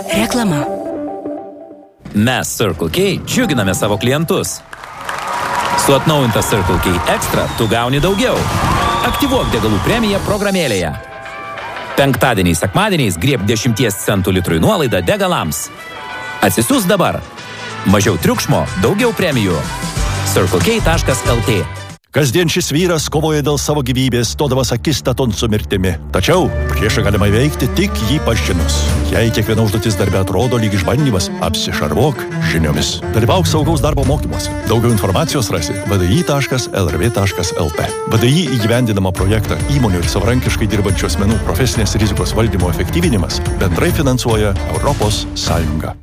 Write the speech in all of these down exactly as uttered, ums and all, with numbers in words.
Reklama. Mes Circle K džiuginame savo klientus. Su atnaujinta Circle K Extra tu gauni daugiau. Aktyvuok degalų premiją programėlėje. Penktadieniais, sekmadieniais grieb dešimties centų litrui nuolaidą degalams. Atsisiųs dabar. Mažiau triukšmo, daugiau premijų. circle k taškas l t. Kasdien šis vyras kovoja dėl savo gyvybės, stodamas akistaton su mirtimi. Tačiau priešą galima įveikti tik jį pažinus. Jei kiekviena užduotis darbe atrodo lyg išbandymas, apsišarvuok žiniomis. Dalyvauk saugaus darbo mokymuose. Daugiau informacijos rasi v d i taškas l r v taškas l t. v d i įgyvendinamą projektą įmonių ir savarankiškai dirbančių asmenų profesinės rizikos valdymo efektyvinimas bendrai finansuoja Europos Sąjunga.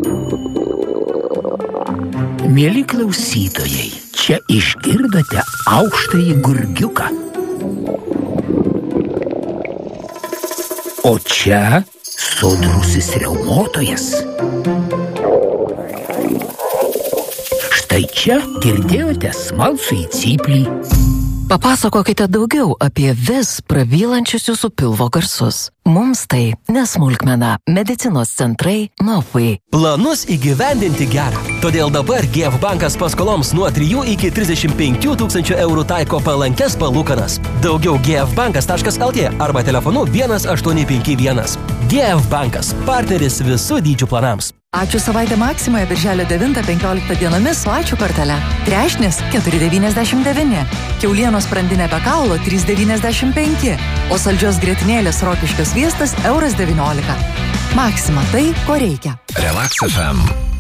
Mieli klausytojai, čia išgirdote aukštąjį gurgiuką. O čia sodrusis riaumotojas. Štai čia girdėjote smalsųjį cyplį. Papasakokite daugiau apie vis prabylančius jūsų pilvo garsus. Mums tai nesmulkmena. Medicinos centrai Novai. Planus įgyvendinti gerą. Todėl dabar G F bankas paskoloms nuo trijų iki trisdešimt penkių tūkstančių eurų taiko palankes palūkanas. Daugiau g f bankas taškas l t arba telefonu vienas aštuoni penki vienas. G F bankas. Partneris visų dydžių planams. Ačiū savaitę Maksimoje birželio devintą penkioliktą dienomis su ačiū kortele. Trešnis keturi devyniasdešimt devyni. Kiaulienos sprandinė be kaulo trys devyniasdešimt penki. O saldžios grietinėlės rokiškio sviestas euras devyniolika. Maksima tai, ko reikia. Relax F M.